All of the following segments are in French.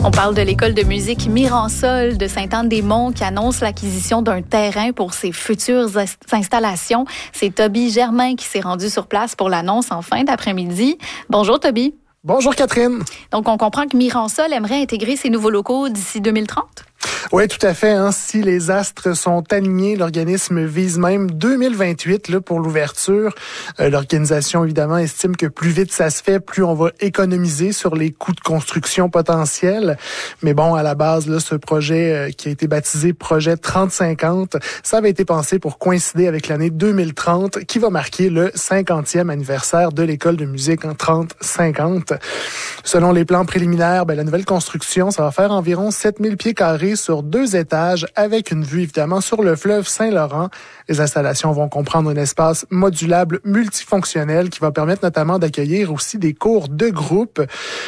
On parle de l'école de musique Miransol de Sainte-Anne-des-Monts qui annonce l'acquisition d'un terrain pour ses futures installations. C'est Toby Germain qui s'est rendu sur place pour l'annonce en fin d'après-midi. Bonjour Toby. Bonjour Catherine. Donc on comprend que Miransol aimerait intégrer ses nouveaux locaux d'ici 2030? Oui, tout à fait. Si les astres sont alignés, l'organisme vise même 2028 là, pour l'ouverture. L'organisation, évidemment, estime que plus vite ça se fait, plus on va économiser sur les coûts de construction potentiels. Mais bon, à la base, là, ce projet qui a été baptisé Projet 3050, ça avait été pensé pour coïncider avec l'année 2030, qui va marquer le 50e anniversaire de l'école de musique en 3050. Selon les plans préliminaires, la nouvelle construction, ça va faire environ 7000 pieds carrés sur 2 étages avec une vue évidemment sur le fleuve Saint-Laurent. Les installations vont comprendre un espace modulable multifonctionnel qui va permettre notamment d'accueillir aussi des cours de groupe.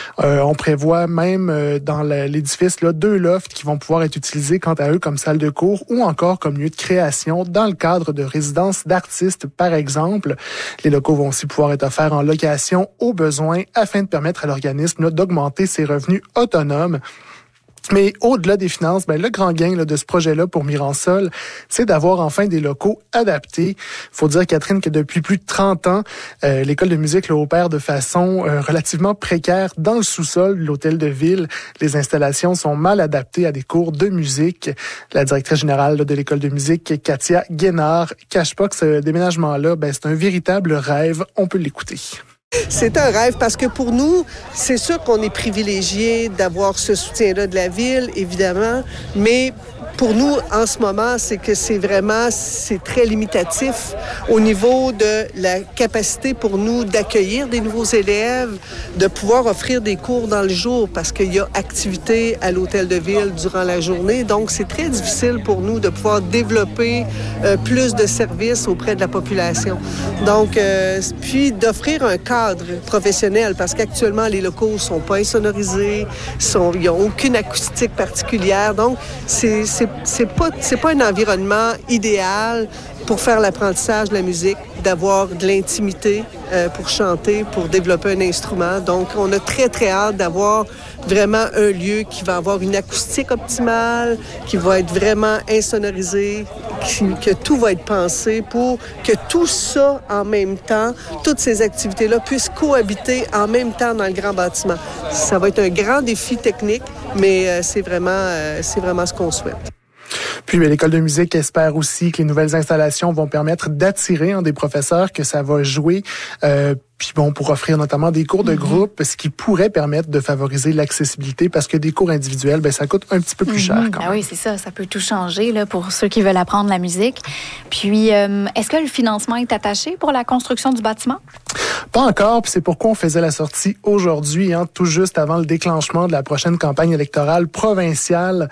On prévoit même dans l'édifice là 2 lofts qui vont pouvoir être utilisés quant à eux comme salle de cours ou encore comme lieu de création dans le cadre de résidences d'artistes par exemple. Les locaux vont aussi pouvoir être offerts en location au besoin afin de permettre à l'organisme là, d'augmenter ses revenus autonomes. Mais au-delà des finances, le grand gain là, de ce projet-là pour Miransol, c'est d'avoir enfin des locaux adaptés. Faut dire, Catherine, que depuis plus de 30 ans, l'école de musique là, opère de façon relativement précaire dans le sous-sol de l'hôtel de ville. Les installations sont mal adaptées à des cours de musique. La directrice générale là, de l'école de musique, Katia Guénard, cache pas que ce déménagement-là, c'est un véritable rêve. On peut l'écouter. C'est un rêve parce que pour nous, c'est sûr qu'on est privilégié d'avoir ce soutien-là de la ville, évidemment, mais pour nous, en ce moment, c'est que c'est très limitatif au niveau de la capacité pour nous d'accueillir des nouveaux élèves, de pouvoir offrir des cours dans le jour parce qu'il y a activité à l'hôtel de ville durant la journée. Donc, c'est très difficile pour nous de pouvoir développer plus de services auprès de la population. Donc, puis d'offrir un cadre professionnel parce qu'actuellement, les locaux sont pas insonorisés, ils n'ont aucune acoustique particulière. Donc, c'est pas un environnement idéal pour faire l'apprentissage de la musique, d'avoir de l'intimité pour chanter, pour développer un instrument. Donc, on a très, très hâte d'avoir vraiment un lieu qui va avoir une acoustique optimale, qui va être vraiment insonorisé, que tout va être pensé pour que tout ça en même temps, toutes ces activités-là puissent cohabiter en même temps dans le grand bâtiment. Ça va être un grand défi technique, mais c'est vraiment ce qu'on souhaite. Puis l'école de musique espère aussi que les nouvelles installations vont permettre d'attirer des professeurs, que ça va jouer puis pour offrir notamment des cours de groupe, ce qui pourrait permettre de favoriser l'accessibilité parce que des cours individuels, ça coûte un petit peu plus cher quand même. Oui, c'est ça peut tout changer là, pour ceux qui veulent apprendre la musique. Puis, est-ce que le financement est attaché pour la construction du bâtiment? Pas encore, puis c'est pourquoi on faisait la sortie aujourd'hui, tout juste avant le déclenchement de la prochaine campagne électorale provinciale.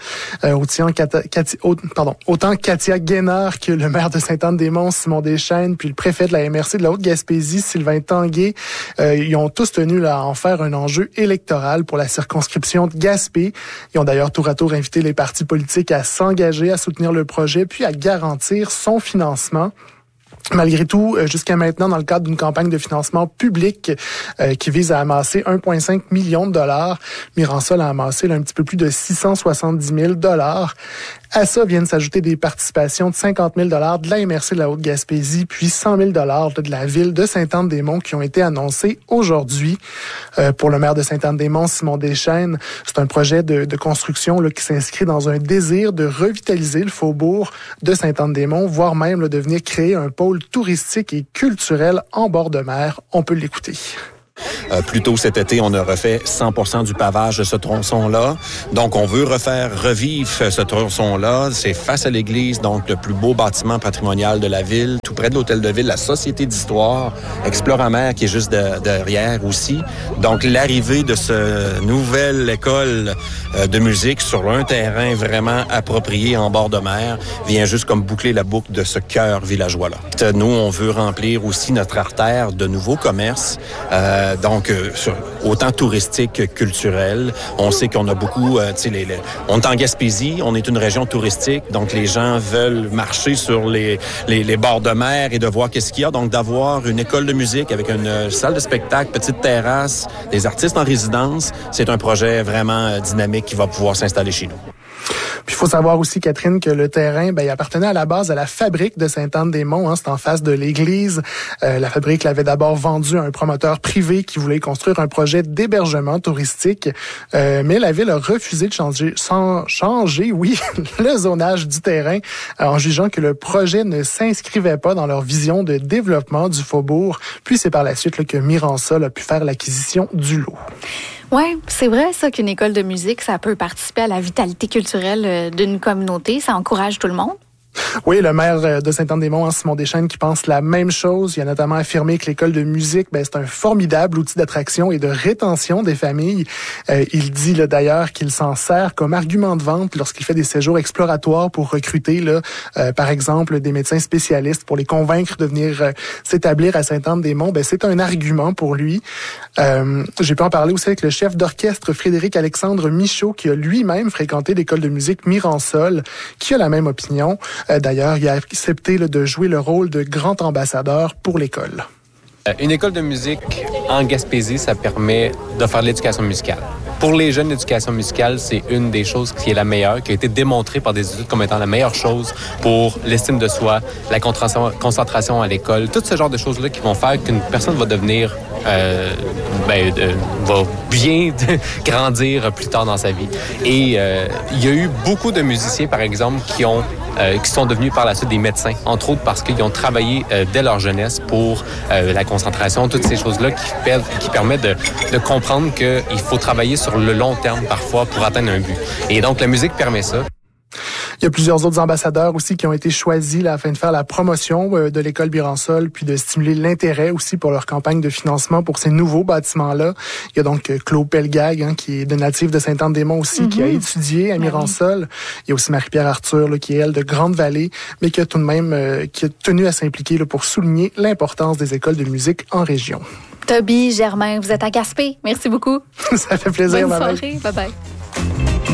Autant Katia Guénard que le maire de Sainte-Anne-des-Monts, Simon Deschênes, puis le préfet de la MRC de la Haute-Gaspésie, Sylvain Tanguay, ils ont tous tenu à en faire un enjeu électoral pour la circonscription de Gaspé. Ils ont d'ailleurs tour à tour invité les partis politiques à s'engager, à soutenir le projet, puis à garantir son financement. Malgré tout, jusqu'à maintenant, dans le cadre d'une campagne de financement public qui vise à amasser 1,5 million de dollars, Miransol a amassé un petit peu plus de 670 000 dollars. À ça viennent s'ajouter des participations de 50 000 dollars de la MRC de la Haute-Gaspésie, puis 100 000 dollars de la ville de Sainte-Anne-des-Monts qui ont été annoncés aujourd'hui. Pour le maire de Sainte-Anne-des-Monts, Simon Deschênes, c'est un projet de construction qui s'inscrit dans un désir de revitaliser le faubourg de Sainte-Anne-des-Monts, voire même de venir créer un pôle touristique et culturel en bord de mer. On peut l'écouter. Plus tôt cet été, on a refait 100% du pavage de ce tronçon-là. Donc, on veut revivre ce tronçon-là. C'est face à l'église, donc le plus beau bâtiment patrimonial de la ville, tout près de l'hôtel de ville, la Société d'histoire, Exploramer qui est juste derrière aussi. Donc, l'arrivée de cette nouvelle école de musique sur un terrain vraiment approprié en bord de mer vient juste comme boucler la boucle de ce cœur villageois-là. Nous, on veut remplir aussi notre artère de nouveaux commerces. Donc, autant touristique que culturel. On sait qu'on a beaucoup, on est en Gaspésie, on est une région touristique, donc les gens veulent marcher sur les bords de mer et de voir qu'est-ce qu'il y a. Donc, d'avoir une école de musique avec une salle de spectacle, petite terrasse, des artistes en résidence, c'est un projet vraiment dynamique qui va pouvoir s'installer chez nous. Puis il faut savoir aussi, Catherine, que le terrain, il appartenait à la base à la fabrique de Sainte-Anne-des-Monts. C'est en face de l'église. La fabrique l'avait d'abord vendu à un promoteur privé qui voulait construire un projet d'hébergement touristique. Mais la ville a refusé de changer le zonage du terrain en jugeant que le projet ne s'inscrivait pas dans leur vision de développement du faubourg. Puis c'est par la suite que Miransol a pu faire l'acquisition du lot. Oui, c'est vrai ça qu'une école de musique, ça peut participer à la vitalité culturelle d'une communauté. Ça encourage tout le monde. Oui, le maire de Sainte-Anne-des-Monts, Simon Deschênes, qui pense la même chose. Il a notamment affirmé que l'école de musique, c'est un formidable outil d'attraction et de rétention des familles. Il dit d'ailleurs qu'il s'en sert comme argument de vente lorsqu'il fait des séjours exploratoires pour recruter, par exemple, des médecins spécialistes pour les convaincre de venir s'établir à Sainte-Anne-des-Monts. C'est un argument pour lui. J'ai pu en parler aussi avec le chef d'orchestre Frédéric-Alexandre Michaud, qui a lui-même fréquenté l'école de musique Miransol, qui a la même opinion. D'ailleurs, il a accepté de jouer le rôle de grand ambassadeur pour l'école. Une école de musique en Gaspésie, ça permet de faire de l'éducation musicale. Pour les jeunes, l'éducation musicale, c'est une des choses qui est la meilleure, qui a été démontrée par des études comme étant la meilleure chose pour l'estime de soi, la concentration à l'école, tout ce genre de choses-là qui vont faire qu'une personne va devenir va bien grandir plus tard dans sa vie. Et il y a eu beaucoup de musiciens, par exemple, qui sont devenus par la suite des médecins, entre autres parce qu'ils ont travaillé dès leur jeunesse pour la concentration, toutes ces choses-là qui permettent de comprendre qu'il faut travailler sur le long terme parfois pour atteindre un but. Et donc, la musique permet ça. Il y a plusieurs autres ambassadeurs aussi qui ont été choisis afin de faire la promotion de l'école Miransol, puis de stimuler l'intérêt aussi pour leur campagne de financement pour ces nouveaux bâtiments-là. Il y a donc Claude Pelgag, qui est de natif de Sainte-Anne-des-Monts aussi, qui a étudié à Miransol. Il y a aussi Marie-Pierre Arthur, qui est, elle, de Grande-Vallée, mais qui a tout de même qui a tenu à s'impliquer pour souligner l'importance des écoles de musique en région. Toby, Germain, vous êtes à Gaspé. Merci beaucoup. Ça fait plaisir. Bonne soirée. Bye-bye.